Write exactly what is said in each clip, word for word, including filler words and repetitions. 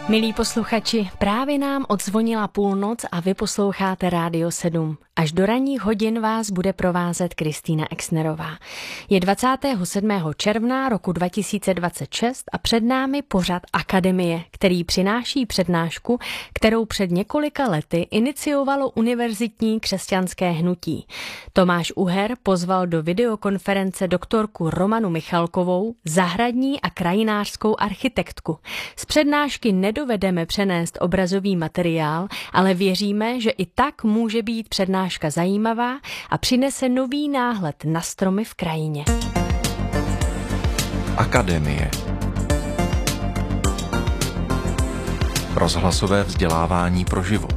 Milí posluchači, právě nám odzvonila půlnoc a vy posloucháte Rádio sedm. Až do ranních hodin vás bude provázet Kristýna Exnerová. Je dvacátého sedmého června roku dva tisíce dvacet šest a před námi pořad Akademie, který přináší přednášku, kterou před několika lety iniciovalo univerzitní křesťanské hnutí. Tomáš Uher pozval do videokonference doktorku Romanu Michalkovou, zahradní a krajinářskou architektku. Z přednášky nedovedeme přenést obrazový materiál, ale věříme, že i tak může být přednáška zajímavá a přinese nový náhled na stromy v krajině. Akademie. Rozhlasové vzdělávání pro život.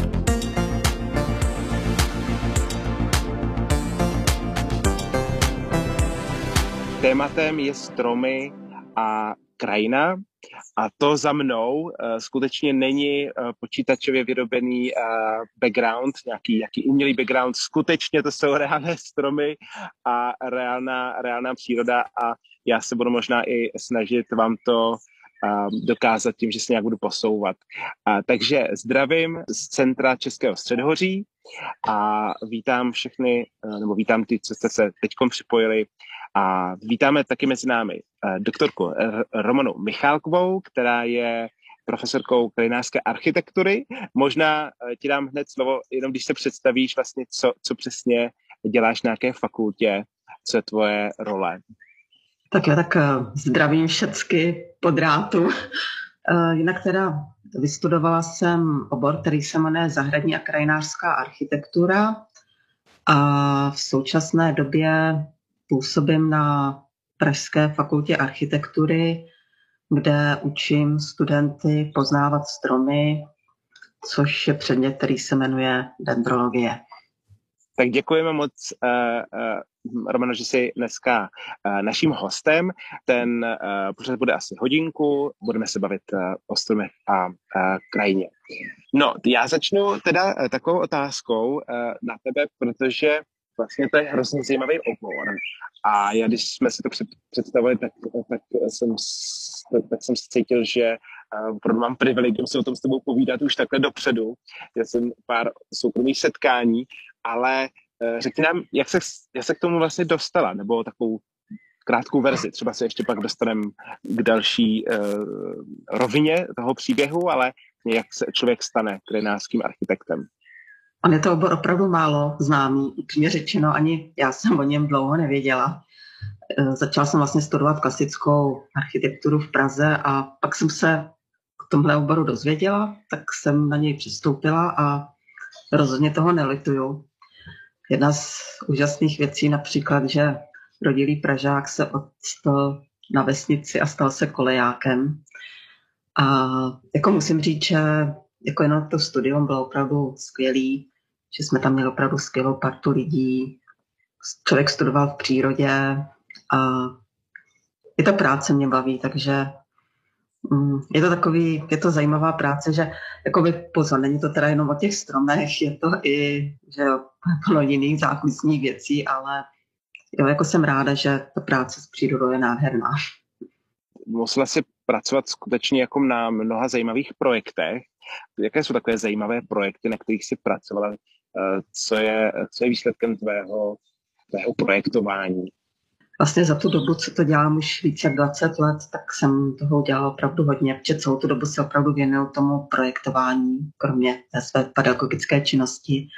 Tématem je stromy a krajina. A to za mnou uh, skutečně není uh, počítačově vyrobený uh, background, nějaký, nějaký umělý background, skutečně to jsou reálné stromy a reálná, reálná příroda a já se budu možná i snažit vám to uh, dokázat tím, že se nějak budu posouvat. Uh, takže zdravím z centra Českého středohoří a vítám všechny, uh, nebo vítám ty, co jste se teďkom připojili. A vítáme taky mezi námi doktorku Romanu Michalkovou, která je profesorkou krajinářské architektury. Možná ti dám hned slovo, jenom když se představíš vlastně, co, co přesně děláš na jaké fakultě, co je tvoje role. Tak jo, tak zdravím všecky po drátu. Jinak teda vystudovala jsem obor, který se jmenuje zahradní a krajinářská architektura a v současné době působím na Pražské fakultě architektury, kde učím studenty poznávat stromy, což je předmět, který se jmenuje dendrologie. Tak děkujeme moc, uh, uh, Romano, že jsi dneska uh, naším hostem. Ten uh, pořád bude asi hodinku, budeme se bavit uh, o stromech a uh, krajině. No, já začnu teda uh, takovou otázkou uh, na tebe, protože vlastně to je hrozně zajímavý obor. A já, když jsme si to představili, tak, tak, jsem, tak jsem se cítil, že opravdu mám privilegium se o tom s tebou povídat už takhle dopředu. Já jsem pár soukromých setkání, ale řekni nám, jak se, jak se k tomu vlastně dostala, nebo takovou krátkou verzi. Třeba se ještě pak dostaneme k další uh, rovině toho příběhu, ale jak se člověk stane krajinářským architektem. On je to obor opravdu málo známý, upřímně řečeno, ani já jsem o něm dlouho nevěděla. Začala jsem vlastně studovat klasickou architekturu v Praze a pak jsem se k tomhle oboru dozvěděla, tak jsem na něj přistoupila a rozhodně toho nelituju. Jedna z úžasných věcí například, že rodilý Pražák se odstl na vesnici a stal se kolejákem. A jako musím říct, že jako jenom to studium bylo opravdu skvělý, že jsme tam měli opravdu skvělou partu lidí. Člověk studoval v přírodě a i ta práce mě baví, takže mm, je to takový, je to zajímavá práce, že jakoby pozor, není to teda jenom o těch stromech, je to i, že jo, plno jiných zákulisních věcí, ale jo, jako jsem ráda, že ta práce s přírodou je nádherná. Musela si pracovat skutečně jako na mnoha zajímavých projektech. Jaké jsou takové zajímavé projekty, na kterých jsi pracovala? Co je, co je výsledkem tvého, tvého projektování? Vlastně za tu dobu, co to dělám už více jak dvacet let, tak jsem toho dělala opravdu hodně, protože celou tu dobu se opravdu věnuju tomu projektování, kromě té své pedagogické činnosti.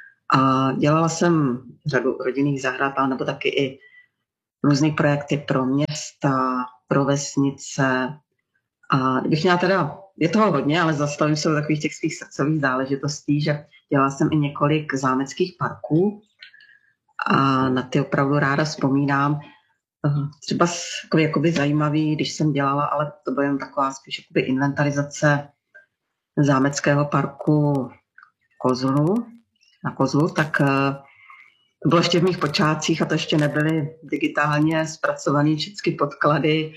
A dělala jsem řadu rodinných zahrad, nebo taky i různé projekty pro města, pro vesnice. A kdybych měla teda, je toho hodně, ale zastavím se do takových těch svých srdcových záležitostí, že dělala jsem i několik zámeckých parků a na ty opravdu ráda vzpomínám. Třeba takový jakoby zajímavý, když jsem dělala, ale to byla jen taková spíš jakoby inventarizace zámeckého parku Kozlu, na Kozlu, tak to bylo ještě v mých počátcích a to ještě nebyly digitálně zpracované všechny podklady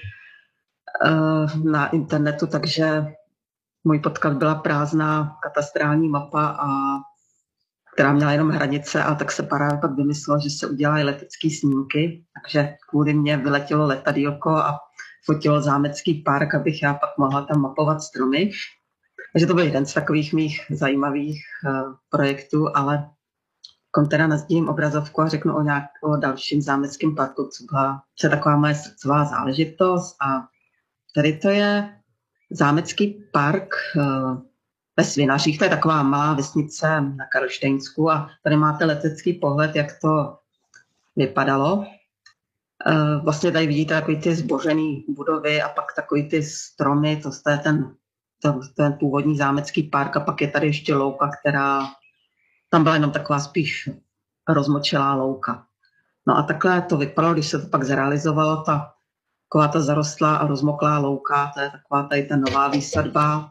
na internetu, takže můj podklad byla prázdná katastrální mapa, a, která měla jenom hranice, a tak se parádně pak vymyslelo, že se udělají letecké snímky, takže kvůli mě vyletělo letadýlko a fotilo zámecký park, abych já pak mohla tam mapovat stromy. Takže to byl jeden z takových mých zajímavých uh, projektů, ale kon teda nazdím obrazovku a řeknu o nějak o dalším zámeckém parku, co byla co je taková moje srdcová záležitost. A tady to je zámecký park uh, ve Svinařích, to je taková malá vesnice na Karlštejnsku a tady máte letecký pohled, jak to vypadalo. Vlastně tady vidíte takový ty zbořený budovy a pak takový ty stromy, to je ten, to, ten původní zámecký park a pak je tady ještě louka, která tam byla jenom taková spíš rozmočilá louka. No a takhle to vypadalo, když se to pak zrealizovalo, ta, taková ta zarostlá a rozmoklá louka, to je taková tady ta nová výsadba.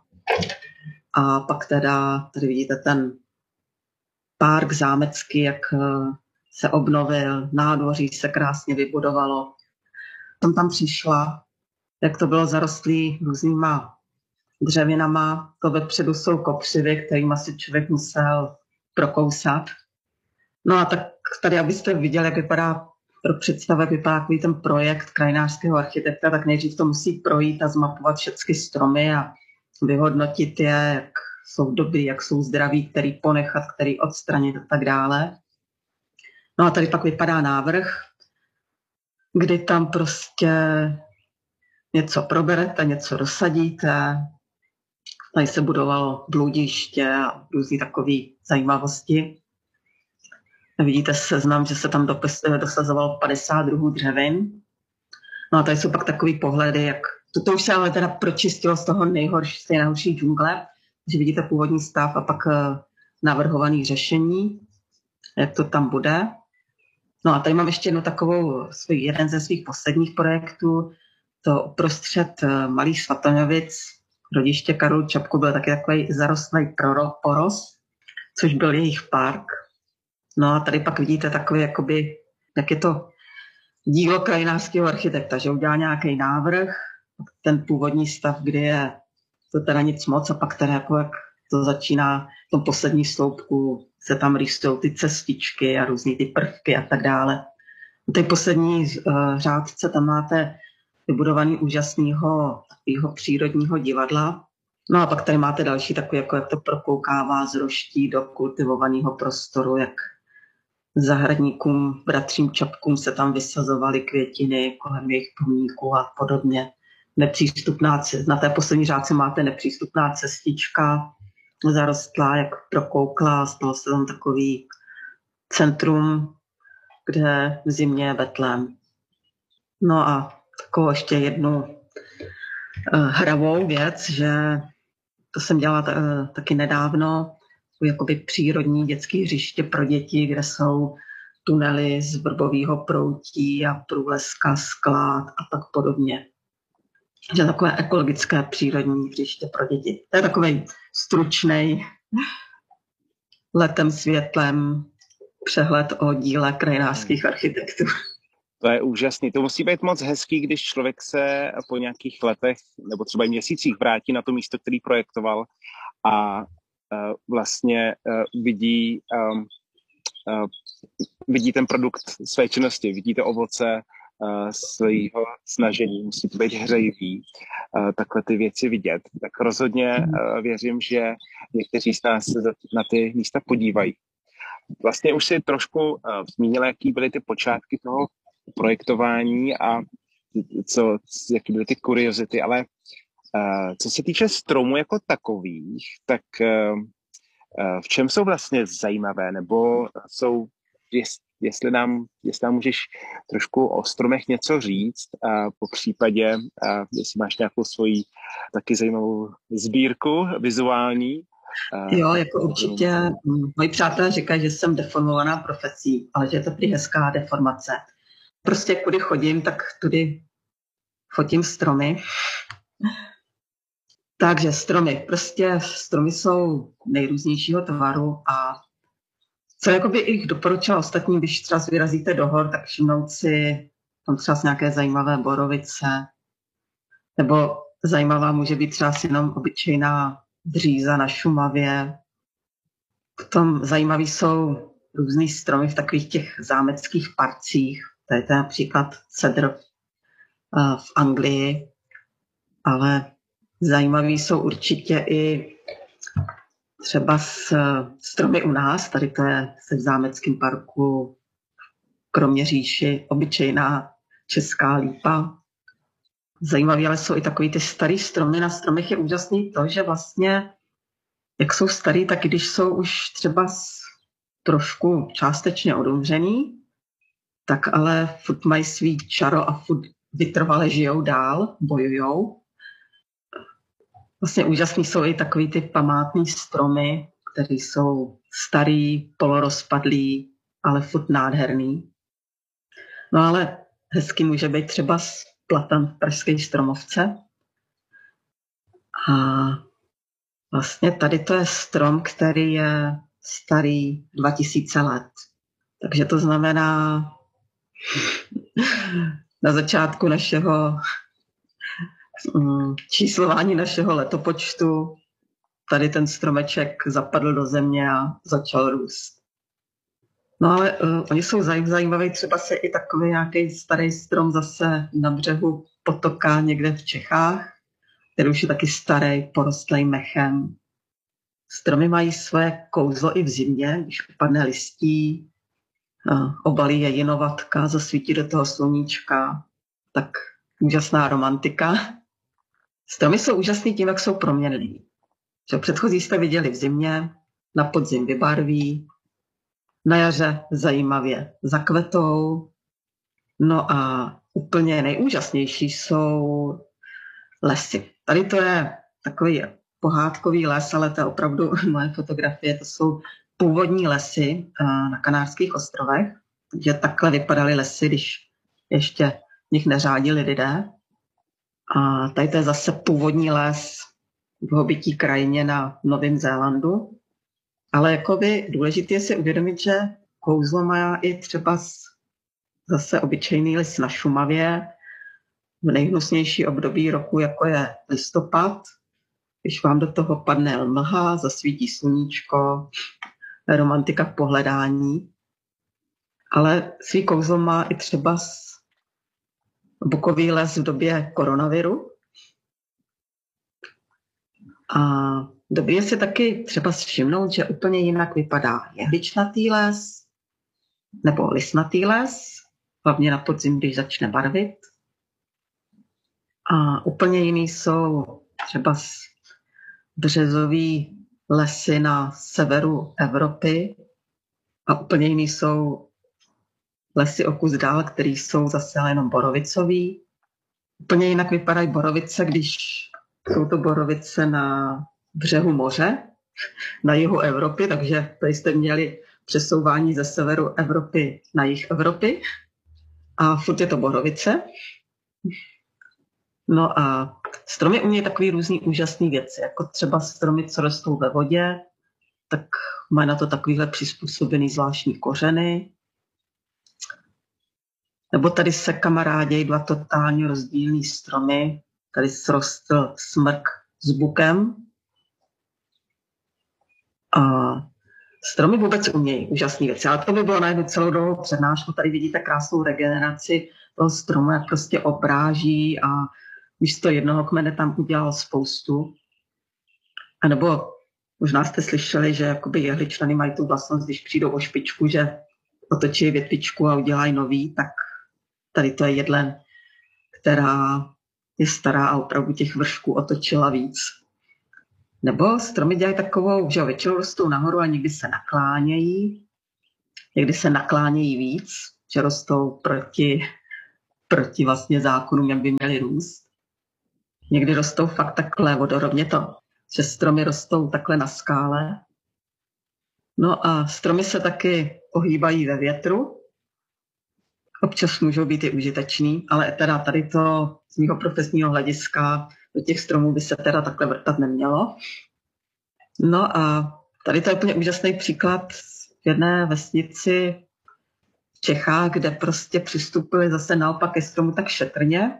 A pak teda, tady vidíte ten park zámecký, jak se obnovil, nádvoří se krásně vybudovalo. Jsem tam přišla, jak to bylo zarostlý různýma dřevinama, to vepředu jsou kopřivy, kterým asi člověk musel prokousat. No a tak tady, abyste viděli, jak vypadá pro představu, jak vypadá takový ten projekt krajinářského architekta, tak nejdřív to musí projít a zmapovat všechny stromy a vyhodnotit je, jak jsou dobrý, jak jsou zdraví, který ponechat, který odstranit a tak dále. No a tady pak vypadá návrh, kdy tam prostě něco proberete, něco dosadíte. Tady se budovalo bludiště a různý takové zajímavosti. Vidíte seznam, že se tam dosazovalo padesát druhů dřevin. No a tady jsou pak takový pohledy, jak toto už se ale teda pročistilo z toho nejhorší, z té nejhorší džungle, že vidíte původní stav a pak navrhovaný řešení, jak to tam bude. No a tady mám ještě jednu takovou, svůj, jeden ze svých posledních projektů, to uprostřed Malých Svatoňovic, rodiště Karolu Čapku, byl taky takový zarostlý poros, což byl jejich park. No a tady pak vidíte takový, jakoby, jak je to dílo krajinářského architekta, že udělá nějaký návrh, ten původní stav, kdy je to teda nic moc a pak teda jako jak to začíná v tom poslední sloupku, se tam rýstují ty cestičky a různý ty prvky a tak dále. V té poslední uh, řádce tam máte vybudovaný úžasného takového přírodního divadla. No a pak tady máte další takový, jako jak to prokoukává z roští do kultivovaného prostoru, jak zahradníkům, bratřím Čapkům se tam vysazovaly květiny kolem jejich pomníků a podobně. Nepřístupná cesta. Na té poslední řádce máte nepřístupná cestička, zarostlá, jak prokoukla, stalo se tam takový centrum, kde v zimě je betlém. No a takovou ještě jednu uh, hravou věc, že to jsem dělala t- taky nedávno, jakoby přírodní dětské hřiště pro děti, kde jsou tunely z vrbového proutí a průleska, sklad a tak podobně. Že takové ekologické přírodní hřiště pro děti. To je takový stručný letem světlem přehled o díle krajinářských architektů. To je úžasný. To musí být moc hezký, když člověk se po nějakých letech nebo třeba i měsících vrátí na to místo, který projektoval a uh, vlastně uh, vidí, um, uh, vidí ten produkt své činnosti, vidí to ovoce uh, svého snažení. Musí to být hřejivý, uh, takhle ty věci vidět. Tak rozhodně uh, věřím, že někteří z nás se na ty místa podívají. Vlastně už si trošku uh, zmínila, jaký byly ty počátky toho projektování a co, jaký byly ty kuriozity, ale uh, co se týče stromů jako takových, tak uh, uh, v čem jsou vlastně zajímavé, nebo jsou, jest, jestli, nám, jestli nám můžeš trošku o stromech něco říct, a po případě, uh, jestli máš nějakou svoji taky zajímavou sbírku vizuální. Uh, jo, jako určitě moji přátelé říkají, že jsem deformovaná profesí, ale že je to prý hezká deformace. Prostě kudy chodím, tak tudy fotím stromy. Takže stromy. Prostě stromy jsou nejrůznějšího tvaru a co jakoby ich doporučila ostatním, když třeba vyrazíte do hor, tak všimnout si tam třeba nějaké zajímavé borovice, nebo zajímavá může být třeba jenom obyčejná bříza na Šumavě. Potom zajímavý jsou různý stromy v takových těch zámeckých parcích. To je například cedr v Anglii, ale zajímavý jsou určitě i třeba s stromy u nás, tady to je se v Zámeckém parku v Kroměříži, obyčejná česká lípa. Zajímavé ale jsou i takový ty starý stromy. Na stromech je úžasný to, že vlastně, jak jsou starý, tak když jsou už třeba trošku částečně odumřený, tak ale furt mají svý čaro a furt vytrvale žijou dál, bojujou. Vlastně úžasný jsou i takový ty památný stromy, které jsou starý, polorozpadlý, ale furt nádherný. No ale hezky může být třeba platan v pražské Stromovce. A vlastně tady to je strom, který je starý dva tisíce let. Takže to znamená na začátku našeho číslování našeho letopočtu tady ten stromeček zapadl do země a začal růst. No ale uh, oni jsou zajímaví, třeba se i takový nějaký starý strom zase na břehu potoka někde v Čechách, který už je taky starý, porostlý mechem. Stromy mají své kouzlo i v zimě, když upadne listí, uh, obalí je jinovatka, zasvítí do toho sluníčka, tak úžasná romantika. Stromy jsou úžasný tím, jak jsou proměnliví. Předchozí jste viděli v zimě, na podzim vybarví, na jaře zajímavě zakvetou. No a úplně nejúžasnější jsou lesy. Tady to je takový pohádkový les, ale to je opravdu moje fotografie. To jsou původní lesy na Kanárských ostrovech. Takže takhle vypadaly lesy, když ještě v nich neřádili lidé. A tady to je zase původní les v hobití krajině na Novém Zélandu. Ale jakoby důležité je si uvědomit, že kouzlo má i třeba zase obyčejný les na Šumavě v nejhnusnější období roku, jako je listopad, když vám do toho padne mlha, zasvítí sluníčko, romantika v pohledání. Ale svý kouzlo má i třeba bukový les v době koronaviru. A dobrý je si taky třeba všimnout, že úplně jinak vypadá jehličnatý les nebo listnatý les, hlavně na podzim, když začne barvit. A úplně jiný jsou třeba březový lesy na severu Evropy a úplně jiný jsou lesy o kus dál, které jsou zase jenom borovicový. Úplně jinak vypadají borovice, když jsou to borovice na břehu moře, na jihu Evropy, takže tady jste měli přesouvání ze severu Evropy na jih Evropy a furt je to borovice. No a stromy umějí takový různý úžasný věci, jako třeba stromy, co rostou ve vodě, tak mají na to takovýhle přizpůsobený zvláštní kořeny. Nebo tady se kamarádějí dva totálně rozdílný stromy. Tady srostl smrk s bukem. A stromy vůbec umějí úžasné věci. Ale to by bylo na jednu celou dlouhou přednášku. Tady vidíte krásnou regeneraci toho stromu, jak prostě obráží a místo jednoho kmene tam udělal spoustu. A nebo možná jste slyšeli, že jakoby jehličnany mají tu vlastnost, když přijdou o špičku, že otočí větvičku a udělají nový, tak tady to je jedlen, která je stará a opravdu těch vršků otočila víc. Nebo stromy dělají takovou, že většinou rostou nahoru a někdy se naklánějí. Někdy se naklánějí víc, že rostou proti, proti vlastně zákonům, jak by měly růst. Někdy rostou fakt takhle vodorovně to, že stromy rostou takhle na skále. No a stromy se taky ohýbají ve větru. Občas můžou být i užitečný, ale teda tady to z mého profesního hlediska do těch stromů by se teda takhle vrtat nemělo. No a tady to je úplně úžasný příklad v jedné vesnici v Čechách, kde prostě přistupili zase naopak ke stromu tak šetrně,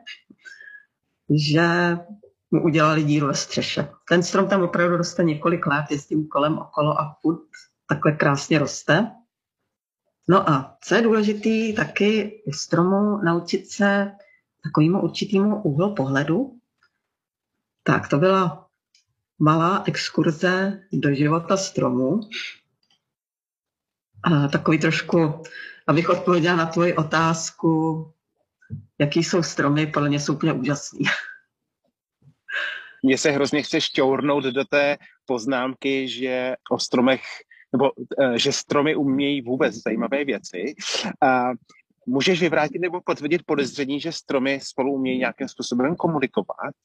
že mu udělali díru ve střeše. Ten strom tam opravdu roste několik let, je s tím kolem okolo a furt takhle krásně roste. No a co je důležitý taky u stromu, naučit se takovému určitému úhlu pohledu. Tak to byla malá exkurze do života stromu. A takový trošku, abych odpověděla na tvoji otázku, jaký jsou stromy, podle mě jsou úplně úžasný. Mně se hrozně chce šťournout do té poznámky, že o stromech, nebo že stromy umějí vůbec zajímavé věci. A můžeš vyvrátit nebo potvrdit podezření, že stromy spolu umějí nějakým způsobem komunikovat?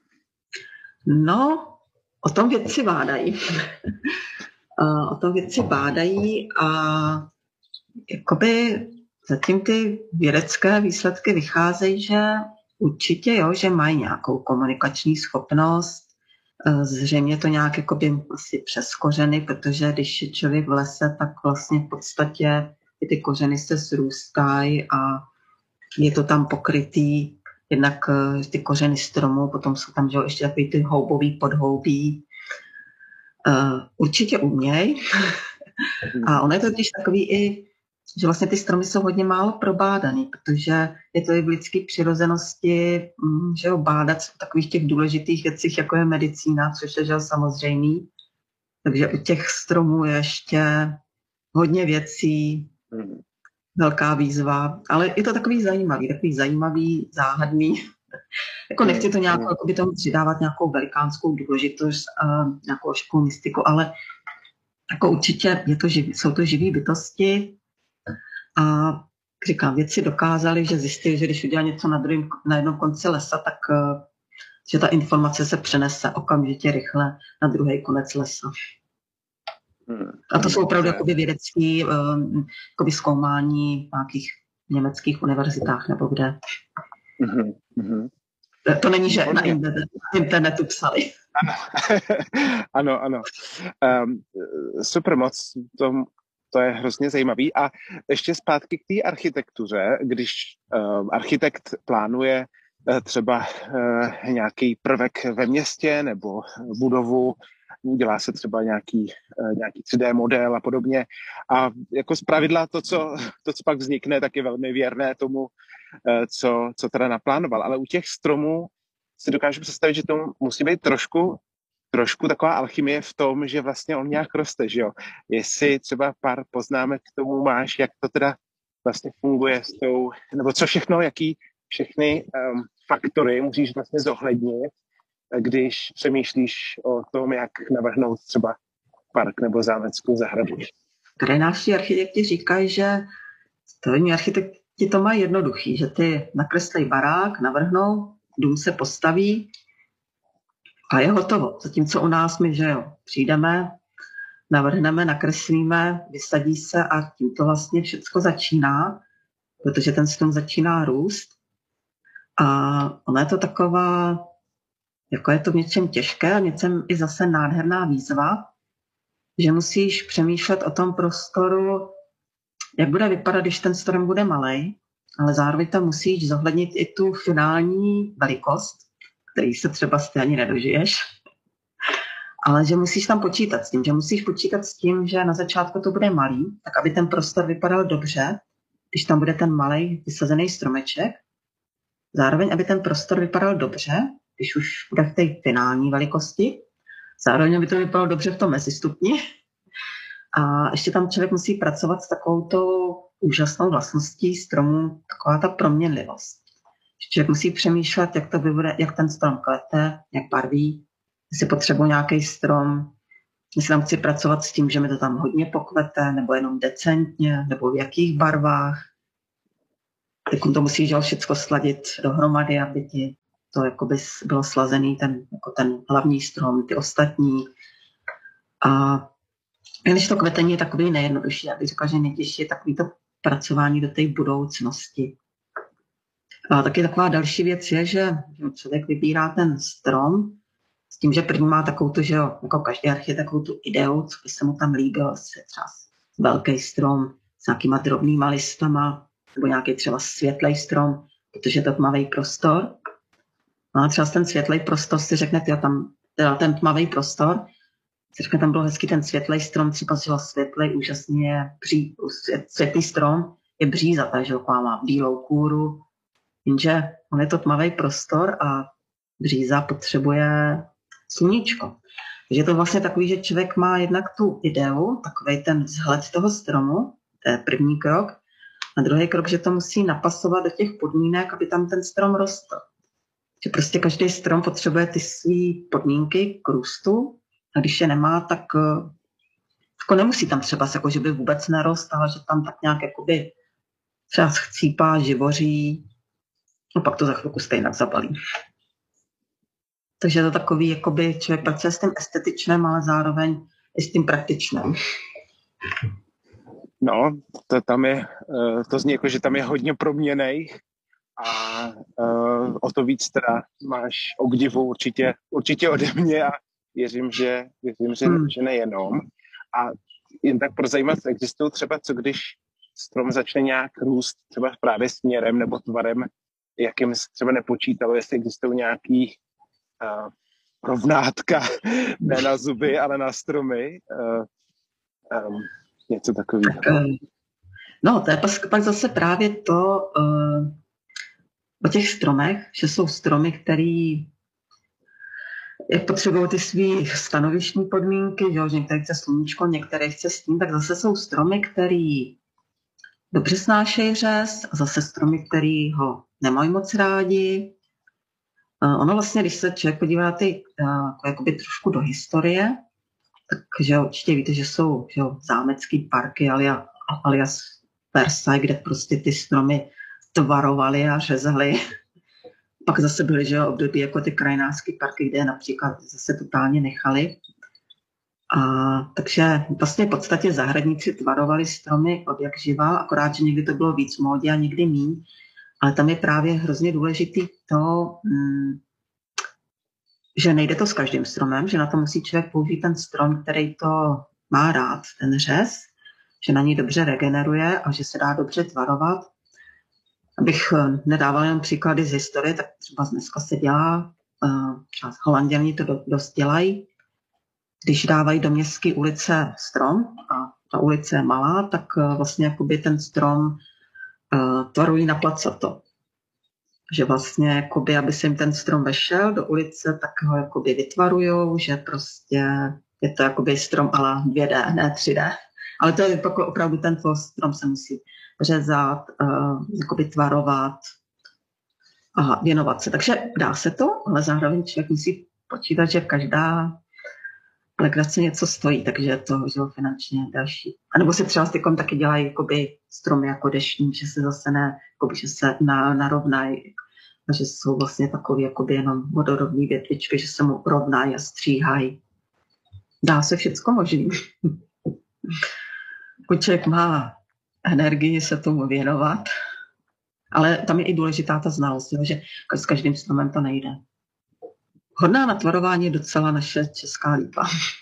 No, o tom vědci bádají. o tom vědci bádají a jakoby zatím ty vědecké výsledky vycházejí, že určitě jo, že mají nějakou komunikační schopnost. Zřejmě to nějak jakoby asi přes kořeny, protože když je člověk v lese, tak vlastně v podstatě ty kořeny se srůstají a je to tam pokrytý jednak ty kořeny stromů, potom jsou tam že ještě takový ty houbový podhoubí. Určitě uměj. A ono je to totiž takový i, že vlastně ty stromy jsou hodně málo probádaný, protože je to i v lidské přirozenosti, že jo, bádat v takových těch důležitých věcích, jako je medicína, což je že samozřejmý. Takže u těch stromů je ještě hodně věcí, velká výzva, ale je to takový zajímavý, takový zajímavý, záhadný. Jako nechci to nějak, jako by tomu přidávat nějakou velikánskou důležitost a nějakou oškou mystiku, ale jako určitě je to živý, jsou to živý bytosti a říkám, vědci dokázali, že zjistili, že když udělá něco na, druhým, na jednom konci lesa, tak že ta informace se přenese okamžitě rychle na druhý konec lesa. A to jsou opravdu jakoby vědecký jakoby zkoumání v nějakých německých univerzitách nebo kde. Mm-hmm, mm-hmm. To není, že na internetu psali. Ano, ano. ano. Um, super moc, to, to je hrozně zajímavý. A ještě zpátky k té architektuře, když um, architekt plánuje uh, třeba uh, nějaký prvek ve městě nebo budovu, udělá se třeba nějaký, uh, nějaký tři dé model a podobně. A jako zpravidla to, co, to, co pak vznikne, tak je velmi věrné tomu, uh, co, co teda naplánoval. Ale u těch stromů si dokážu představit, že to musí být trošku, trošku taková alchymie v tom, že vlastně on nějak roste, že jo. Jestli třeba pár poznámek k tomu máš, jak to teda vlastně funguje s tou, nebo co všechno, jaký všechny um, faktory musíš vlastně zohlednit, když přemýšlíš o tom, jak navrhnout třeba park nebo zámeckou zahradu. Krajinářští architekti říkají, že stavební architekti to mají jednoduchý, že ty nakreslej barák, navrhnou, dům se postaví a je hotovo. Zatímco u nás my, že jo, přijdeme, navrhneme, nakreslíme, vysadí se a tím to vlastně všecko začíná, protože ten strom začíná růst. A ona je to taková, jako je to v něčem těžké a něčem i zase nádherná výzva, že musíš přemýšlet o tom prostoru, jak bude vypadat, když ten strom bude malej, ale zároveň tam musíš zohlednit i tu finální velikost, který se třeba stejně nedožiješ, ale že musíš tam počítat s tím, že musíš počítat s tím, že na začátku to bude malý, tak aby ten prostor vypadal dobře, když tam bude ten malej vysazený stromeček, zároveň aby ten prostor vypadal dobře, když už bude v té finální velikosti, zároveň aby to vypadalo dobře v tom mezistupni. A ještě tam člověk musí pracovat s takovouto úžasnou vlastností stromu, taková ta proměnlivost. Člověk musí přemýšlet, jak to bude, jak ten strom kvete, jak barví, jestli potřebuji nějaký strom, jestli tam chci pracovat s tím, že mi to tam hodně pokvete, nebo jenom decentně, nebo v jakých barvách. Teď to musíš všechno sladit dohromady, aby ti to jakoby bylo slazený, ten, jako ten hlavní strom, ty ostatní. A když to kvetení je takový nejjednodušší, já bych řekla, že nejtěžší je takový to pracování do té budoucnosti. A taky taková další věc je, že člověk vybírá ten strom s tím, že první má takovou tu, že jo, jako každý architekt, takovou tu ideu, co by se mu tam líbilo, třeba velký strom s nějakýma drobnýma listama, nebo nějaký třeba světlej strom, protože to je tmavý prostor. No a třeba ten světlej prostor si řekne, tyjo, tam, teda ten tmavý prostor, si řekne, tam byl hezký ten světlej strom, třeba že světlej, úžasně je bří, světlý strom, je bříza, takže má bílou kůru, Jenže on je to tmavý prostor a bříza potřebuje sluníčko. Takže je to vlastně takový, že člověk má jednak tu ideu, takovej ten vzhled toho stromu, to je první krok, a druhý krok, že to musí napasovat do těch podmínek, aby tam ten strom rostl. Že prostě každý strom potřebuje ty své podmínky k růstu a když je nemá, tak jako nemusí tam třeba, jako, že by vůbec nerost, ale že tam tak nějak jakoby třeba chcípá, živoří, no pak to za chvilku stejně zabalí. Takže je to takový, jakoby člověk pracuje s tím estetičným, ale zároveň i s tím praktičným. No, to tam je, to zní jako, že tam je hodně proměnných a uh, o to víc teda máš obdivu určitě, určitě ode mě a věřím, že, věřím, že, hmm. že nejenom. A jen tak pro zajímavost, existují třeba, co když strom začne nějak růst třeba právě směrem nebo tvarem, jakým se třeba nepočítalo, jestli existují nějaký uh, rovnátka, ne na zuby, ale na stromy. Uh, um, něco takového. Tak, no, to je pak zase právě to uh, o těch stromech, že jsou stromy, které jak potřebují ty svý stanovištní podmínky, že některé chce sluníčko, některé chce stín, tak zase jsou stromy, které dobře snášejí řez a zase stromy, které ho nemají moc rádi. Uh, ono vlastně, když se člověk podívá ty, uh, jakoby trošku do historie, takže určitě víte, že jsou že jo, zámecký parky alias, alias Versailles, kde prostě ty stromy tvarovaly a řezali. Pak zase byly že jo, období jako ty krajinářské parky, kde je například zase totálně nechali. A, takže vlastně v podstatě zahradníci tvarovali stromy od jak živá, akorát, že někdy to bylo víc v módě a někdy míň. Ale tam je právě hrozně důležitý to, mm, že nejde to s každým stromem, že na to musí člověk použít ten strom, který to má rád, ten řez, že na něj dobře regeneruje a že se dá dobře tvarovat. Abych nedával jenom příklady z historie, tak třeba dneska se dělá, třeba Holanděni to dost dělají, když dávají do městské ulice strom a ta ulice je malá, tak vlastně jakoby ten strom tvarují na placato. Že vlastně, jakoby, aby se jim ten strom vešel do ulice, tak ho jakoby vytvarujou, že prostě je to jakoby strom a la dvě dé, ne tři dé. Ale to je opravdu ten strom se musí řezat, uh, jakoby tvarovat a věnovat se. Takže dá se to, ale zároveň člověk musí počítat, že každá legrace něco stojí, takže je to že finančně další. A nebo se třeba s tykom taky dělají jakoby stromy jako deštní, že se zase ne, jakoby, že se na, narovnají, a že jsou vlastně takový jakoby jenom vodorovní větvičky, že se mu rovnají a stříhají. Dá se všecko možný. Pokud člověk má energii se tomu věnovat, ale tam je i důležitá ta znalost, jo, že s každým stromem to nejde. Hodná na tvarování je docela naše česká lípa.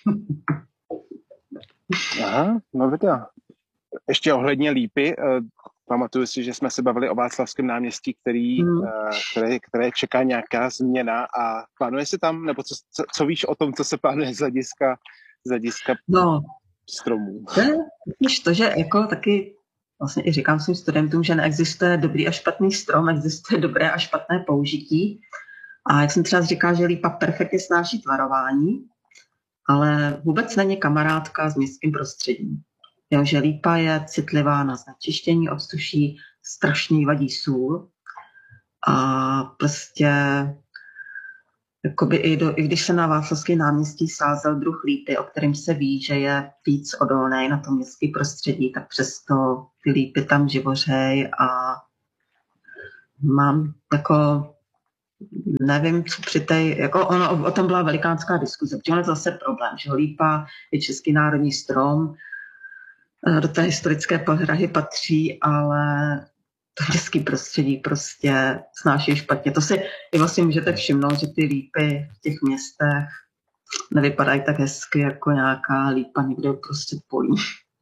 Aha, no vidíte. Ještě ohledně lípy, eh, pamatuju si, že jsme se bavili o Václavském náměstí, který, hmm. eh, které, které čeká nějaká změna a plánuje se tam, nebo co, co, co víš o tom, co se plánuje z hlediska, z hlediska no, stromů? To je to, že jako taky vlastně i říkám svým studentům, že neexistuje dobrý a špatný strom, existuje dobré a špatné použití. A jak jsem třeba říkala, že lípa perfektně snáší tvarování, ale vůbec není kamarádka s městským prostředím. Jo, že lípa je citlivá na znečištění ovzduší, strašně vadí sůl a prostě jakoby i, do, i když se na Václavském náměstí sázel druh lípy, o kterém se ví, že je víc odolný na to městské prostředí, tak přesto ty lípy tam živořej a mám jako nevím, co při té, jako ono, o tom byla velikánská diskuze, protože je zase problém, že lípa je český národní strom, do té historické podrahy patří, ale to městské prostředí prostě snáší špatně. To si i vlastně můžete všimnout, že ty lípy v těch městech nevypadají tak hezky jako nějaká lípa někde prostě v polí.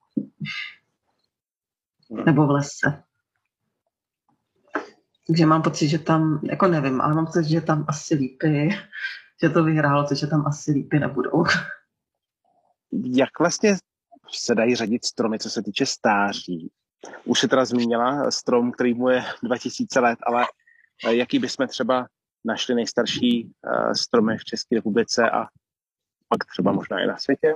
Nebo v lese. Takže mám pocit, že tam, jako nevím, ale mám pocit, že tam asi lípy, že to vyhrálo, to, že tam asi lípy nebudou. Jak vlastně se dají řadit stromy, co se týče stáří? Už se teda zmínila strom, který mu je dva tisíce let, ale jaký bychom třeba našli nejstarší stromy v České republice a pak třeba možná i na světě?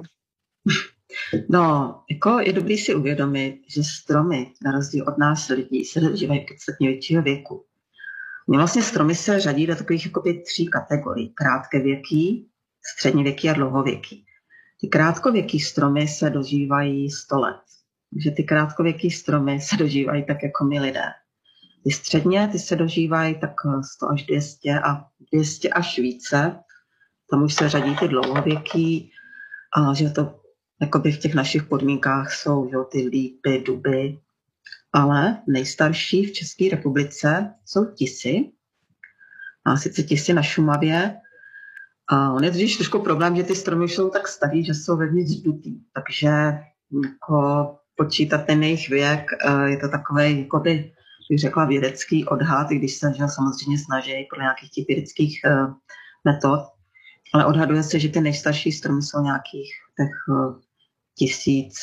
No, jako je dobrý si uvědomit, že stromy, na rozdíl od nás lidí, se dožívají podstatně většího věku. Mě vlastně stromy se řadí do takových jakoby tří kategorií. Krátkověký, středněvěký a dlouhověký. Ty krátkověký stromy se dožívají sto let. Takže ty krátkověký stromy se dožívají tak jako my lidé. Ty středně, ty se dožívají tak sto až dvě stě a dvě stě až více. Tam už se řadí ty dlouhověký, a že to jakoby v těch našich podmínkách jsou že, ty lípy, duby. Ale nejstarší v České republice jsou tisy. A sice tisy na Šumavě. A on je totiž trošku problém, že ty stromy jsou tak starý, že jsou vevnitř dutý. Takže jako počítat ten jejich věk, je to takový, jako by, bych řekla, vědecký odhad, i když se že, samozřejmě snaží podle nějakých těch vědeckých uh, metod. Ale odhaduje se, že ty nejstarší stromy jsou nějakých těch uh, tisíc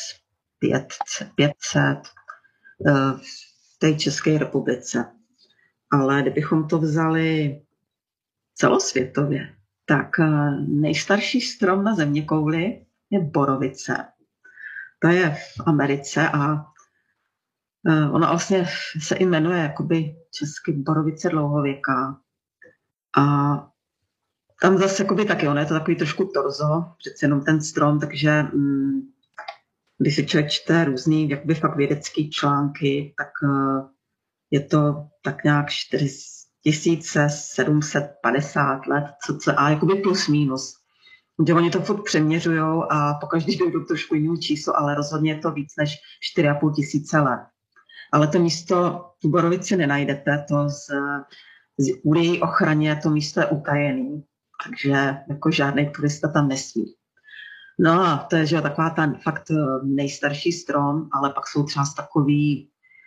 pět set uh, v té České republice. Ale kdybychom to vzali celosvětově, tak uh, nejstarší strom na zeměkouli je borovice. To je v Americe a uh, ona vlastně se i jmenuje jakoby česky borovice dlouhověká. A tam zase jakoby taky, ono je to takový trošku torzo, přece jenom ten strom, takže mm, když si člověk čte různý jakoby fakt vědecký články, tak uh, je to tak nějak čtyři tisíce sedm set padesát let, cca, jakoby plus minus. Že oni to furt přeměřujou a pokaždý jdou trošku jiného číslo, ale rozhodně je to víc než čtyři a půl tisíce let. Ale to místo v Borovici nenajdete, to z, z kvůli její ochraně to místo je utajený, takže jako žádný turista tam nesmí. No a to je že taková ta fakt nejstarší strom, ale pak jsou třeba takový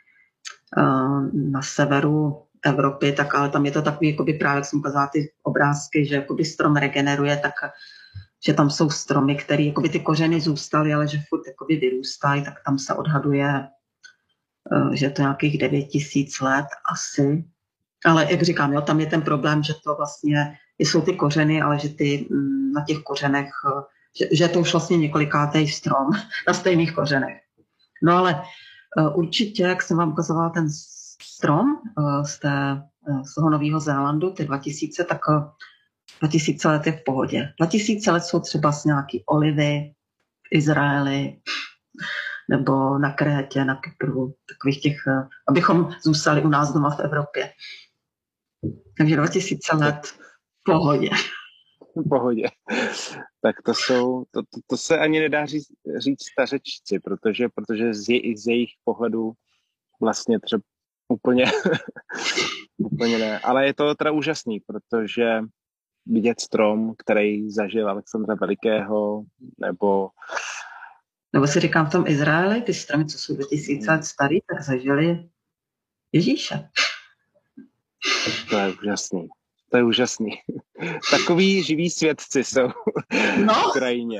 uh, na severu Evropy, tak ale tam je to takový, jakoby právě, jak jsem ukázala ty obrázky, že jakoby strom regeneruje, tak že tam jsou stromy, které jakoby ty kořeny zůstaly, ale že furt jakoby vyrůstají, tak tam se odhaduje, že to nějakých devět tisíc let asi. Ale jak říkám, jo, tam je ten problém, že to vlastně jsou ty kořeny, ale že ty na těch kořenech, že, že to už vlastně několikátej strom na stejných kořenech. No ale určitě, jak jsem vám ukazovala ten strom z, té, z toho Nového Zélandu, ty dva tisíce, tak dva tisíce let je v pohodě. dva tisíce let jsou třeba z nějaký olivy v Izraeli nebo na Krétě, na Kypru, takových těch, abychom zůstali u nás doma v Evropě. Takže dva tisíce let v pohodě. V pohodě. Tak to jsou, to, to, to se ani nedá říct, říct stařečci, protože, protože z, je, z jejich pohledu vlastně třeba úplně, úplně ne. Ale je to teda úžasný, protože vidět strom, který zažil Alexandra Velikého, nebo... Nebo si říkám, v tom Izraeli, ty stromy, co jsou dva tisíce let starý, tak zažili Ježíše. To je úžasný. To je úžasný. Takový živí svědci jsou no. v krajině.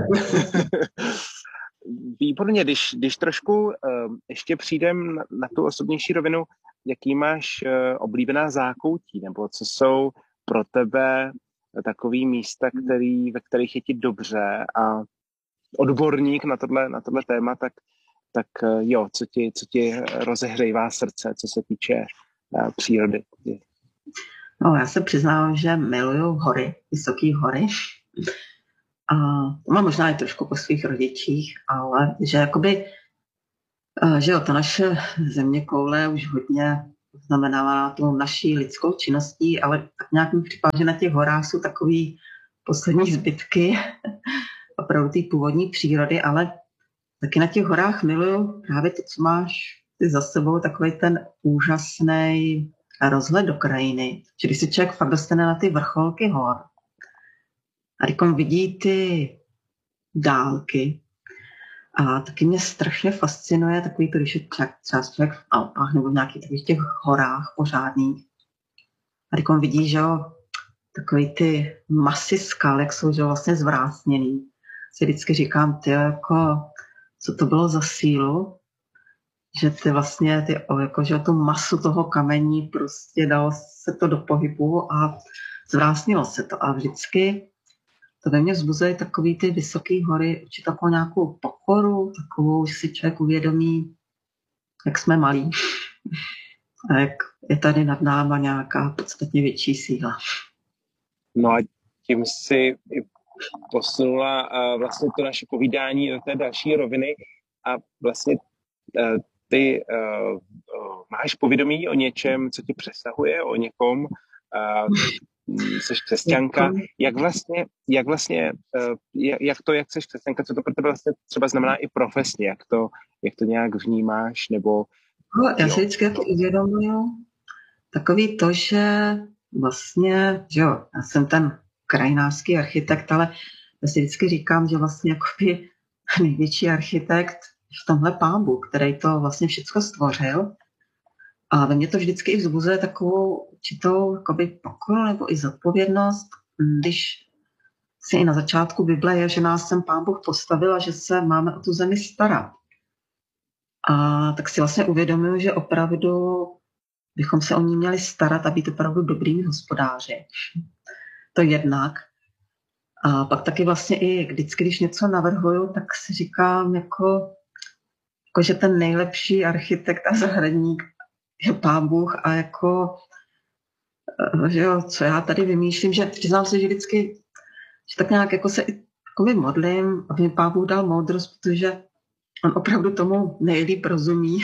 Výborně, když, když trošku uh, ještě přijdem na, na tu osobnější rovinu, jaký máš uh, oblíbená zákoutí, nebo co jsou pro tebe takový místa, který, ve kterých je ti dobře a odborník na tohle, na tohle téma, tak, tak uh, jo, co ti, co ti rozehřejvá srdce, co se týče uh, přírody. No, já se přiznám, že miluju hory, vysoké hory. A to mám možná i trošku po svých rodičích, ale že jakoby, že jo, ta naše zeměkoule už hodně znamenala tu naší lidskou činností, ale tak nějak mi připadá, že na těch horách jsou takový poslední zbytky opravdu té původní přírody, ale taky na těch horách miluju právě to, co máš ty za sebou, takový ten úžasný rozhled do krajiny. Že když se člověk fakt dostane na ty vrcholky hor a když vidí ty dálky, a taky mě strašně fascinuje takový to, když je třeba člověk v Alpách nebo v nějakých takových těch horách pořádných. A když vidí, že jo, takový ty masy skal, jak jsou že vlastně zvrácněný, si vždycky říkám, ty jako, co to bylo za sílu, že ty vlastně ty, jako, že tu masu toho kamení prostě dalo se to do pohybu a zvrásnilo se to. A vždycky to ve mně vzbuzuje takový ty vysoké hory, určitě takovou nějakou pokoru, takovou, že si člověk uvědomí, jak jsme malí. A jak je tady nad náma nějaká podstatně větší síla. No a tím si posunula vlastně to naše povídání do té další roviny a vlastně ty uh, máš povědomí o něčem, co tě přesahuje, o někom, uh, jsi křesťanka, jak vlastně, jak vlastně, uh, jak to, jak jsi křesťanka, co to pro tebe vlastně třeba znamená i profesně, jak to, jak to nějak vnímáš, nebo... No, já si vždycky jako uvědomuju takový to, že vlastně, že jo, já jsem ten krajinářský architekt, ale já si vždycky říkám, že vlastně jakoby největší architekt v tomhle Pán Bůh, který to vlastně všechno stvořil. A ve mně to vždycky i vzbuzuje takovou určitou jakoby pokoru nebo i zodpovědnost, když si i na začátku Bible je, že nás sem Pán Bůh postavil a že se máme o tu zemi starat. A tak si vlastně uvědomuji, že opravdu bychom se o ní měli starat a být opravdu dobrými hospodáři. To jednak. A pak taky vlastně i vždycky, když něco navrhuju, tak si říkám, jako, jako že ten nejlepší architekt a zahradník je Pán Bůh a jako, že jo, co já tady vymýšlím, že přiznám se, že vždycky, že tak nějak jako se jako modlím, aby mi Pán Bůh dal moudrost, protože on opravdu tomu nejlíp rozumí.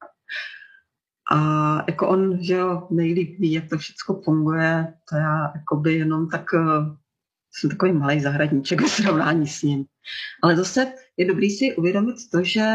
A jako on, že jo, nejlíp ví, jak to všechno funguje, to já jakoby jenom tak, jsem takový malý zahradníček ve srovnání s ním. Ale zase je dobrý si uvědomit to, že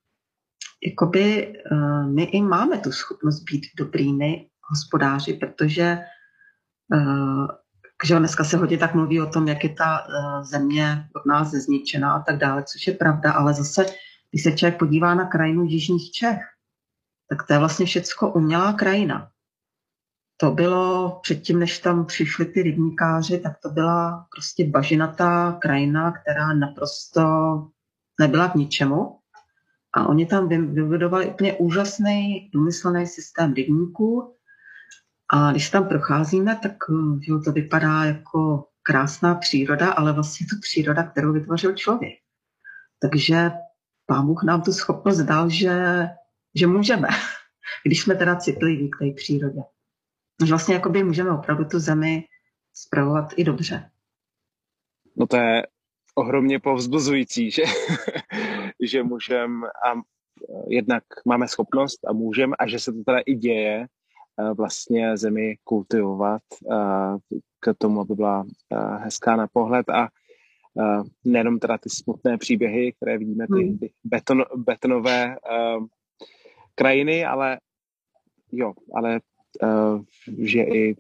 jakoby uh, my i máme tu schopnost být dobrými hospodáři, protože uh, že dneska se hodně tak mluví o tom, jak je ta uh, země od nás zničená a tak dále, což je pravda, ale zase, když se člověk podívá na krajinu jižních Čech, tak to je vlastně všecko umělá krajina. To bylo předtím, než tam přišli ty rybníkáři, tak to byla prostě bažinatá krajina, která naprosto nebyla k ničemu. A oni tam vybudovali úplně úžasný, domyslený systém rybníků. A když tam procházíme, tak jo, to vypadá jako krásná příroda, ale vlastně to příroda, kterou vytvořil člověk. Takže Pán Bůh nám tu schopnost dal, že, že můžeme, když jsme teda citliví k té přírodě. Že vlastně jakoby můžeme opravdu tu zemi spravovat i dobře. No to je ohromně povzbuzující, že, že můžeme a jednak máme schopnost a můžeme a že se to teda i děje vlastně zemi kultivovat k tomu, aby byla hezká na pohled a nejenom teda ty smutné příběhy, které vidíme, ty, ty beton, betonové krajiny, ale jo, ale že i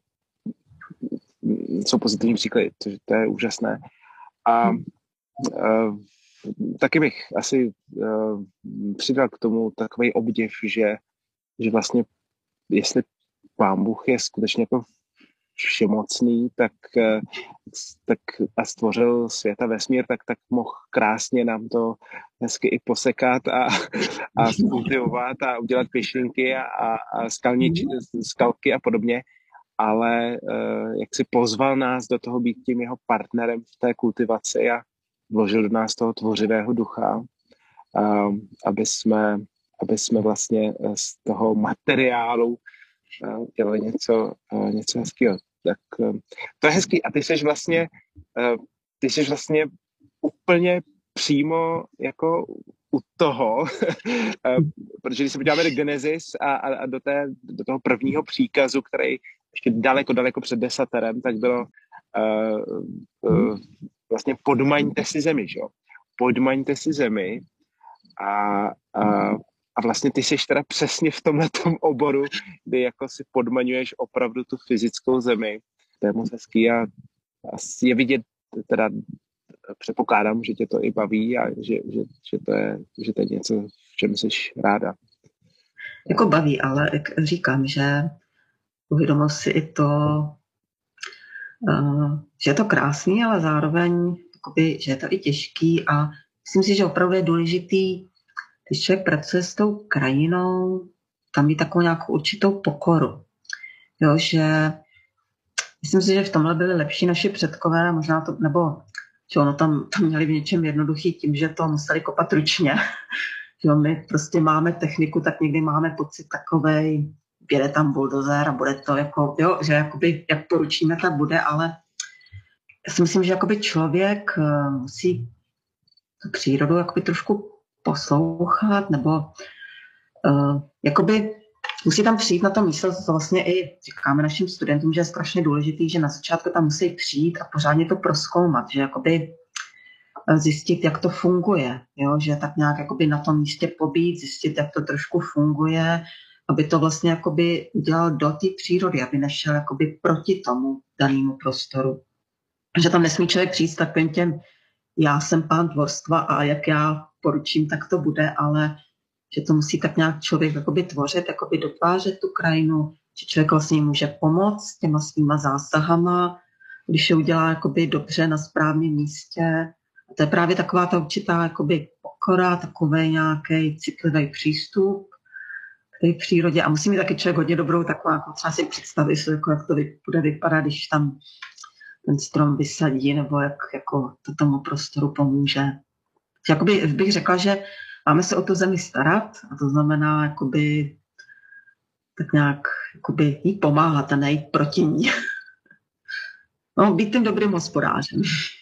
jsou pozitivní příklady, což to je úžasné. A uh, taky bych asi uh, přidal k tomu takový obdiv, že, že vlastně jestli Pán Bůh je skutečně jako všemocný, tak, uh, tak a stvořil svět a vesmír, tak, tak mohl krásně nám to hezky i posekat a, a kultivovat a udělat pěšinky a, a skalní, skalky a podobně. Ale uh, jak si pozval nás do toho být tím jeho partnerem v té kultivaci a vložil do nás toho tvořivého ducha, uh, aby, jsme, aby jsme vlastně z toho materiálu uh, dělali něco, uh, něco hezkého. Tak uh, to je hezký. A ty jsi vlastně, uh, ty jsi vlastně úplně přímo jako u toho, protože když se podíváme do Genesis a, a, a do, té, do toho prvního příkazu, který ještě daleko, daleko před desaterem, tak bylo uh, uh, vlastně podmaňte si zemi, že jo? Podmaňte si zemi a, a, a vlastně ty jsi teda přesně v tomhletom oboru, kdy jako si podmaňuješ opravdu tu fyzickou zemi. To je moc hezký a, a je vidět, teda předpokládám, že tě to i baví a že, že, že, to, je, že to je něco, v čem jsi ráda. Jako baví, ale jak říkám, že uvědomil si i to, uh, že je to krásný, ale zároveň jakoby, že je to i těžký a myslím si, že opravdu je důležitý když člověk pracuje s tou krajinou, tam mít takovou nějakou určitou pokoru. Jo, že myslím si, že v tomhle byli lepší naši předkové, možná to, nebo že ono tam to měli v něčem jednoduchý tím, že to museli kopat ručně. Jo, my prostě máme techniku, tak někdy máme pocit takovej, jede tam buldozer a bude to jako, jo, že jakoby, jak poručíme, tak bude, ale já si myslím, že jakoby člověk musí tu přírodu jakoby trošku poslouchat, nebo uh, jakoby musí tam přijít na to místo, co vlastně i říkáme našim studentům, že je strašně důležitý, že na začátku tam musí přijít a pořádně to prozkoumat, že jakoby zjistit, jak to funguje, jo? Že tak nějak jakoby na tom místě pobít, zjistit, jak to trošku funguje, aby to vlastně jakoby udělal do té přírody, aby nešel jakoby proti tomu danému prostoru. Že tam nesmí člověk přijít s takovým těm, já jsem pán tvorstva a jak já poručím, tak to bude, ale že to musí tak nějak člověk jakoby tvořit, jakoby dotvářet tu krajinu, že člověk vlastně může pomoct těma svýma zásahama, když je udělá jakoby dobře na správném místě. A to je právě taková ta určitá jakoby pokora, takový nějaký citlivý přístup k té přírodě. A musí mít taky člověk hodně dobrou takovou, jako třeba si představit, jako jak to bude vypadat, když tam ten strom vysadí, nebo jak jako to tomu prostoru pomůže. Jakoby bych řekla, že máme se o tu zemi starat, a to znamená jakoby tak nějak jakoby jí pomáhat a nejít proti ní. No, být tím dobrým hospodářem.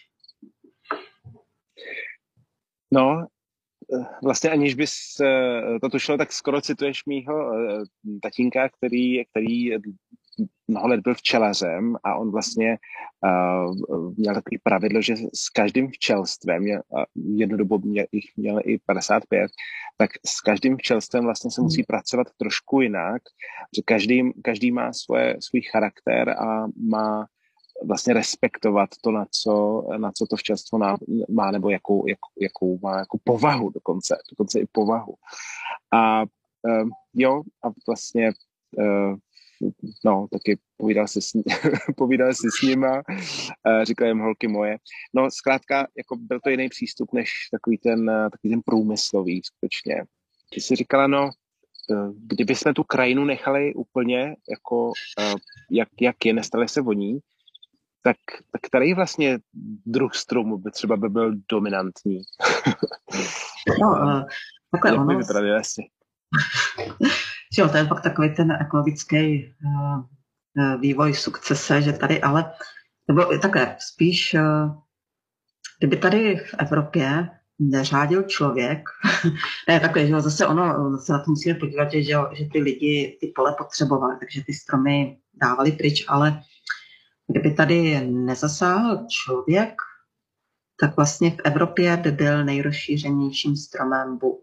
No, vlastně aniž bys to tušil, tak skoro cituješ mýho tatínka, který, který mnoho let byl včelařem a on vlastně uh, měl takový pravidlo, že s každým včelstvem, měl, uh, jednu dobu měl, jich měl i padesát pět, tak s každým včelstvem vlastně se musí pracovat trošku jinak, že každý, každý má svoje, svůj charakter a má vlastně respektovat to, na co, na co to včelstvo má, nebo jakou, jak, jakou má jako povahu dokonce, dokonce i povahu. A uh, jo, a vlastně uh, no, taky povídal si s, povídal si s nima, říkal jim holky moje. No, zkrátka, jako byl to jiný přístup, než takový ten, takový ten průmyslový skutečně. Ty jsi říkala, no, kdyby jsme tu krajinu nechali úplně, jako, jak, jak je, nestali se voní, tak, tak který vlastně druh stromu by třeba by byl dominantní? No, uh, takhle jak ono... by vypadaly lesy? Jo, to je pak takový ten ekologický uh, vývoj sukcese, že tady ale, nebo takhle, spíš, uh, kdyby tady v Evropě neřádil člověk, ne, takhle, že jo, zase ono, zase na to musíme podívat, že, jo, že ty lidi ty pole potřebovali, takže ty stromy dávali pryč, ale kdyby tady nezasáhl člověk, tak vlastně v Evropě by byl nejrozšířenějším stromem buk.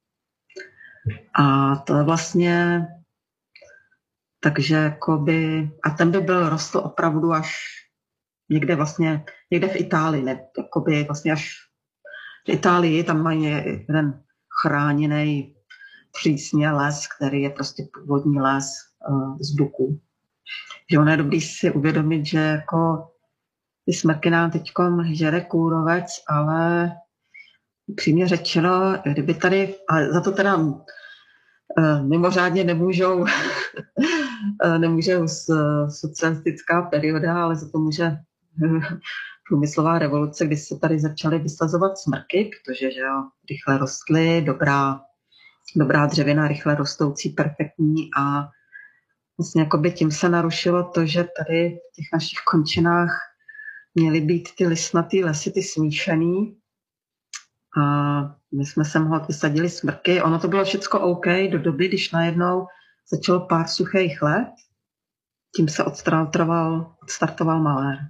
A to je vlastně, takže jakoby, a ten by byl rostl opravdu až někde vlastně, někde v Itálii, ne, jakoby vlastně až v Itálii, tam mají jeden chráněný přísně les, který je prostě původní les uh, z buků. Že ono je dobrý si uvědomit, že jako ty smrky nám teďkom žere kůrovec, ale přímě řečeno, kdyby tady, ale za to teda uh, mimořádně nemůžou, uh, nemůže socialistická perioda, ale za to může uh, průmyslová revoluce, kdy se tady začaly vysazovat smrky, protože že jo, rychle rostly, dobrá, dobrá dřevina, rychle rostoucí, perfektní a vlastně jakoby tím se narušilo to, že tady v těch našich končinách měly být ty listnatý lesy, ty smíšený. A my jsme sem hod vysadili smrky. Ono to bylo všecko OK do doby, když najednou začalo pár suchých let. Tím se odstartoval, odstartoval malér.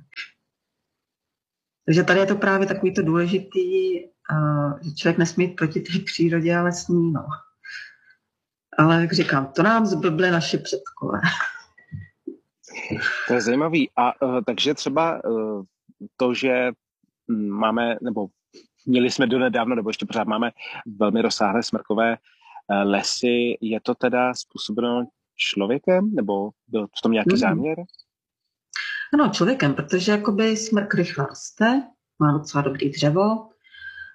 Takže tady je to právě takový to důležitý, že člověk nesmí jít proti té přírodě, ale s ní, no. Ale jak říkám, to nám zblbly naši předkové. To je zajímavý. A uh, takže třeba uh, to, že máme, nebo měli jsme donedávno, nebo ještě pořád máme velmi rozsáhlé smrkové uh, lesy, je to teda způsobeno člověkem, nebo byl v tom nějaký mm. záměr? Ano, člověkem, protože jakoby smrk rychle roste, má docela dobrý dřevo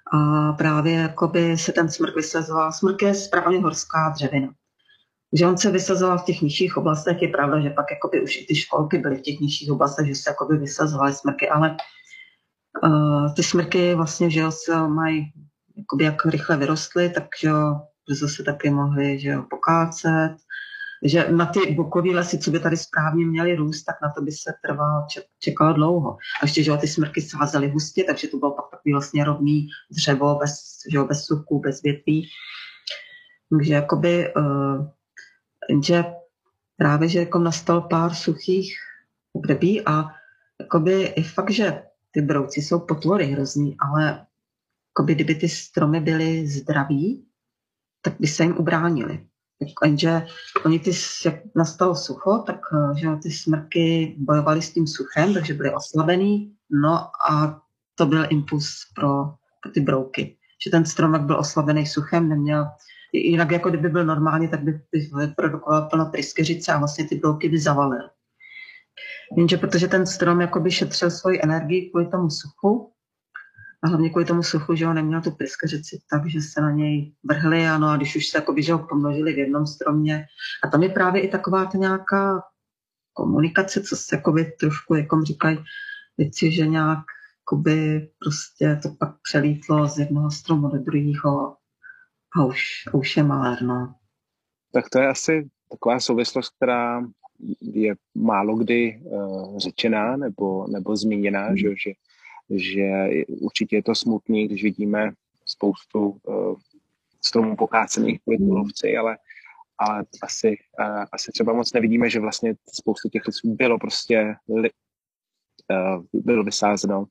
A právě jakoby se ten smrk vysazoval. Smrk je správně horská dřevina. Že on se vysazoval v těch nižších oblastech, je pravda, že pak jakoby už i ty školky byly v těch nižších oblastech, že se jakoby vysazovaly smrky, ale uh, ty smrky vlastně, že jo, se mají, jakoby jak rychle vyrostly, takže brzo se taky mohly, že jo, pokácet, že na ty bokový lesy, co by tady správně měly růst, tak na to by se trvalo, čekalo dlouho. A ještě, že jo, ty smrky sázely hustě, takže to bylo pak takový vlastně rovný dřevo, bez, že jo, bez suků, bez větví. Takže jakoby uh, že právě, že jako nastal pár suchých období a jakoby je fakt, že ty brouci jsou potvory hrozný, ale jakoby kdyby ty stromy byly zdraví, tak by se jim ubránili. Jenže oni ty, jak nastalo sucho, tak že ty smrky bojovaly s tím suchem, takže byly oslabený, no a to byl impuls pro, pro ty brouky. Že ten stromek byl oslabený suchem, neměl. Jinak jako kdyby byl normálně, tak by produkoval plno pryskyřice a vlastně ty brouky by zavalil. Jenže protože ten strom jakoby šetřil svoji energii kvůli tomu suchu a hlavně kvůli tomu suchu, že ho neměl tu pryskyřici, takže se na něj vrhli ano, a když už se jakoby, že ho pomnožili v jednom stromě. A tam je právě i taková ta nějaká komunikace, co se jakoby trošku, jako říkají věci, že nějak jakoby prostě to pak přelítlo z jednoho stromu do druhého. A už, už je malér, no. Tak to je asi taková souvislost, která je málo kdy uh, řečená nebo, nebo zmíněná, mm. že, že, že určitě je to smutný, když vidíme spoustu uh, stromů pokácených kvůli kůrovci, ale, ale asi, uh, asi třeba moc nevidíme, že vlastně spoustu těch lesů bylo prostě li, uh, bylo vysázeno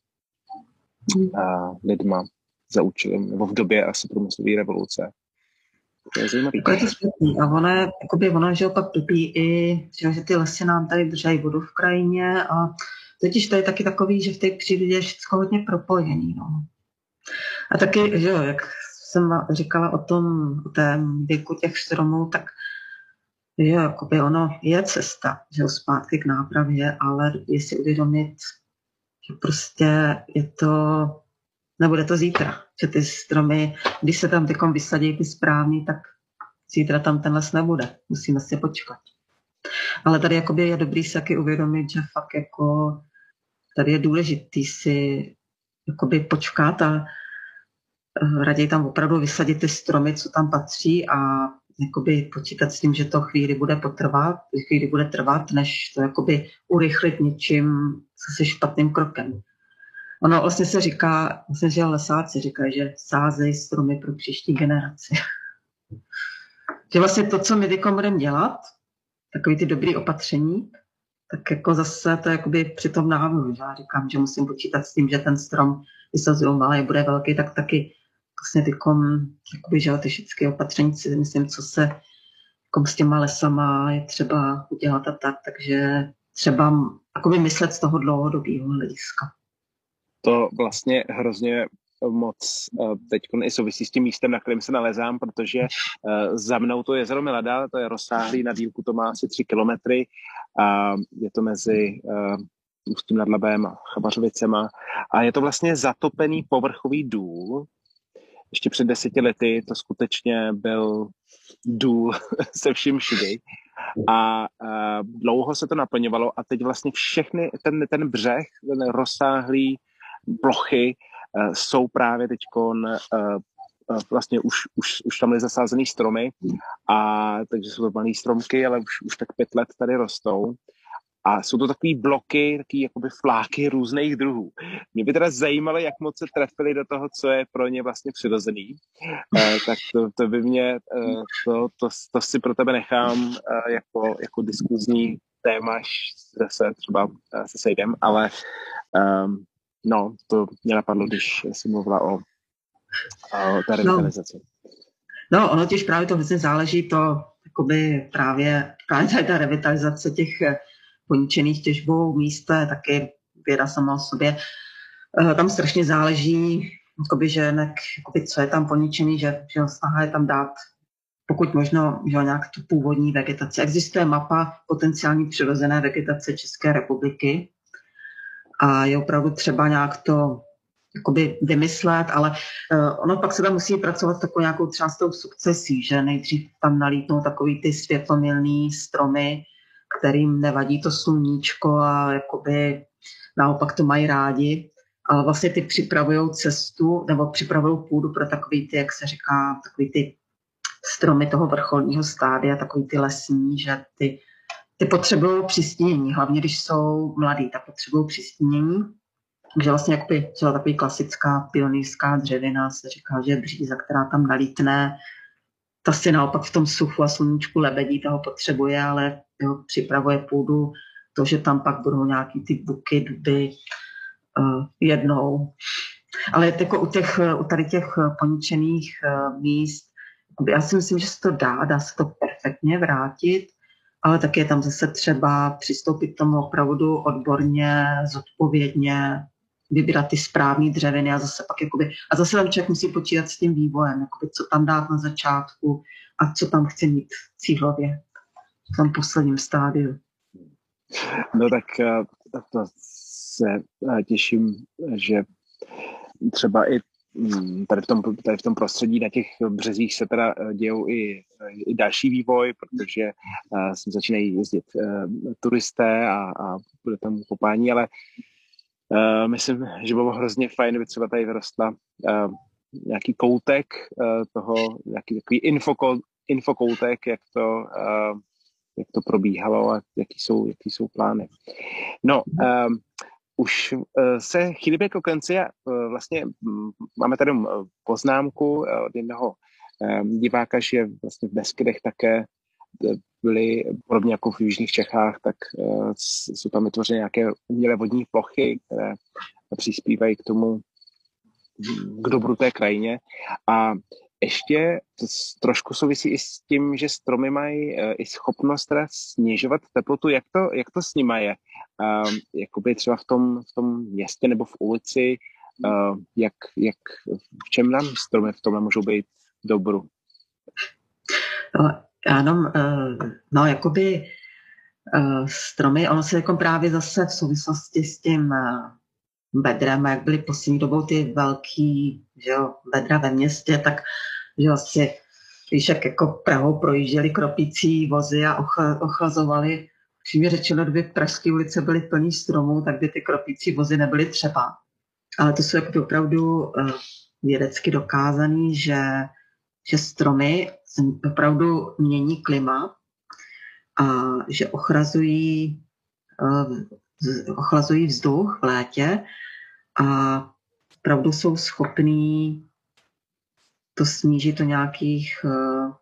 uh, lidma za účelem, nebo v době asi průmyslové revoluce. To je zajímavý. Jako je to světný. A ono je, jakoby ono, že opak trpí i, že, že ty lesy nám tady držají vodu v krajině a totiž to je taky takový, že v té přírodě je všechno hodně propojený. No. A taky, že jo, jak jsem říkala o tom, o tém věku těch stromů, tak že jo, jakoby ono je cesta, že jo, zpátky k nápravě, ale je si uvědomit, že prostě je to nebude to zítra, že ty stromy, když se tam tykom vysadí ty správný, tak zítra tam ten les nebude. Musíme si počkat. Ale tady jakoby je dobrý si taky uvědomit, že fakt jako tady je důležitý si jakoby počkat a raději tam opravdu vysadit ty stromy, co tam patří a jakoby počítat s tím, že to chvíli bude potrvat, chvíli bude trvat, než to jakoby urychlit něčím, co se špatným krokem. Ono vlastně se říká, myslím, že lesáci říkají, že sázejí stromy pro příští generaci. Že vlastně to, co my teďka budeme dělat, takový ty dobrý opatření, tak jako zase to je jakoby při tom návrhu, že já říkám, že musím počítat s tím, že ten strom vysazují malý, bude velký, tak taky vlastně teďkom, jakoby, že ty všechny opatření si myslím, co se jako s těma lesama je třeba udělat a tak, takže třeba jakoby myslet z toho dlouhodobého hlediska. To vlastně hrozně moc teď i souvisí s tím místem, na kterém se nalezám, protože za mnou to jezero Milada, to je rozsáhlý, na dílku to má asi tři kilometry a je to mezi Ústím nad Labem a Chabařovicema a je to vlastně zatopený povrchový důl. Ještě před deseti lety to skutečně byl důl se vším všudy a dlouho se to naplňovalo a teď vlastně všechny, ten, ten břeh, ten rozsáhlý plochy uh, jsou právě teďkon uh, uh, vlastně už, už, už tam byly zasázený stromy a takže jsou to malý stromky, ale už, už tak pět let tady rostou a jsou to takový bloky, takový jakoby fláky různých druhů. Mě by teda zajímalo, jak moc se trefili do toho, co je pro ně vlastně přirozený. Uh, tak to, to by mě, uh, to, to, to si pro tebe nechám uh, jako, jako diskuzní téma, až zase třeba uh, se sejdem, ale um, no, to mě napadlo, když jsi mluvila o, o té revitalizaci. No, no ono těž právě to hrozně záleží, to jakoby právě, právě ta revitalizace těch poničených těžbou míst je taky věda sama o sobě. Tam strašně záleží, jakoby, že nek, jakoby, co je tam poničený, že, že snaha je tam dát pokud možno že nějak tu původní vegetaci. Existuje mapa potenciální přirozené vegetace České republiky, a je opravdu třeba nějak to jakoby vymyslet, ale uh, ono pak se tam musí pracovat s takovou nějakou třeba s tou sukcesí, že nejdřív tam nalítnou takový ty světlomilný stromy, kterým nevadí to sluníčko a jakoby naopak to mají rádi, ale vlastně ty připravujou cestu nebo připravují půdu pro takový ty, jak se říká, takový ty stromy toho vrcholního stádia, takový ty lesní, že ty, ty potřebují přistínění, hlavně když jsou mladí, tak potřebují přistínění. Takže vlastně jakoby třeba takový klasická pionýrská dřevina, se říká, že je bříza, která tam nalítne, ta si naopak v tom suchu a sluníčku lebedí, toho potřebuje, ale jo, připravuje půdu, to, že tam pak budou nějaký ty buky, duby uh, jednou. Ale jako u, těch, u tady těch poničených uh, míst, já si myslím, že se to dá, dá se to perfektně vrátit, ale tak je tam zase třeba přistoupit k tomu opravdu odborně, zodpovědně, vybírat ty správné dřeviny a zase pak jakoby, a zase tam člověk musí počítat s tím vývojem, jakoby, co tam dát na začátku a co tam chce mít cílově v tom posledním stádiu. No tak to se těším, že třeba i tady v tom, tady v tom prostředí na těch březích se teda dějou i, i další vývoj, protože uh, sem začínají jezdit uh, turisté a, a bude tam kopání, ale uh, myslím, že bylo hrozně fajn, kdyby třeba tady vyrostla uh, nějaký koutek uh, toho, nějaký takový infoko, infokoutek, jak to, uh, jak to probíhalo a jaký jsou, jaký jsou plány. No, um, už se chýlíme ke konci a vlastně máme tady poznámku od jednoho diváka, že vlastně v Beskydech také byly, podobně jako v jižních Čechách, tak jsou tam vytvořeny nějaké umělé vodní plochy, které přispívají k tomu, k dobru té krajině. A ještě to trošku souvisí i s tím, že stromy mají i schopnost teda snižovat teplotu. Jak to, jak to s nima je? Uh, jakoby třeba v tom, v tom městě nebo v ulici, uh, jak, jak, v čem nám stromy v tomhle můžou být dobru? No, ano, uh, no jakoby uh, stromy, ono se jako právě zase v souvislosti s tím uh, bedrem, jak byly poslední dobou ty velký, že jo, bedra ve městě, tak že vlastně, když jak jako Prahou projížděli kropící vozy a ochlazovali, přímě řečeno, kdyby Pražské ulice byly plný stromů, tak by ty kropící vozy nebyly třeba. Ale to jsou jako opravdu uh, vědecky dokázaný, že, že stromy opravdu mění klima a že ochlazují, uh, ochlazují vzduch v létě a opravdu jsou schopní to snížit do nějakých uh,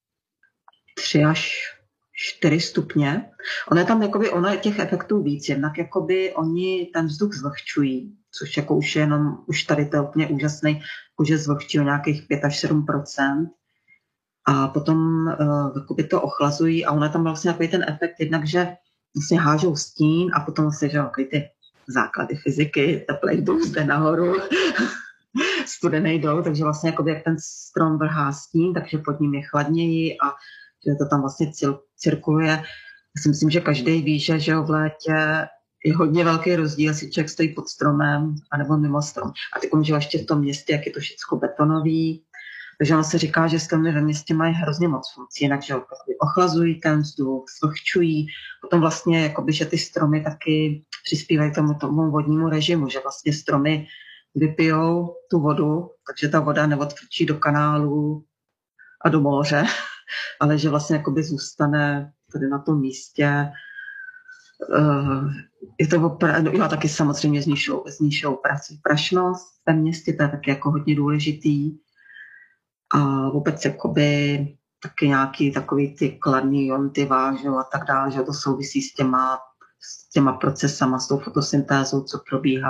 tři až čtyři stupně. Ono je tam jakoby, ono je těch efektů víc, jednak jakoby oni ten vzduch zvlhčují, což jako už je jenom, už tady to je úplně úžasný, že zvlhčují nějakých pět až sedm procent a potom uh, jakoby to ochlazují a ono je tam vlastně takový ten efekt, jednak, že vlastně hážou stín a potom vlastně, že takový ty základy fyziky, teplej dům zde nahoru, studený dolů, takže vlastně jakoby jak ten strom vrhá stín, takže pod ním je chladněji a že to tam vlastně cirkuluje. Já si myslím, že každý ví, že, že v létě je hodně velký rozdíl, jestli člověk stojí pod stromem anebo mimo strom. A teď že ještě v tom městě, jak je to všechno betonový. Takže ono se říká, že stromy ve městě mají hrozně moc funkcí, jinak že ochlazují ten vzduch, zvlhčují. Potom vlastně, jakoby, že ty stromy taky přispívají tomu, tomu vodnímu režimu, že vlastně stromy vypijou tu vodu, takže ta voda neodfrčí do kanálu a do moře, ale že vlastně jakoby zůstane tady na tom místě. Uh, je to opravdu, jo, taky samozřejmě znišou prašnost ve městě, to je taky jako hodně důležitý. A vůbec jakoby taky nějaký takový ty kladný jonty vážou a tak dále, že to souvisí s těma, s těma procesama, s tou fotosyntézou, co probíhá.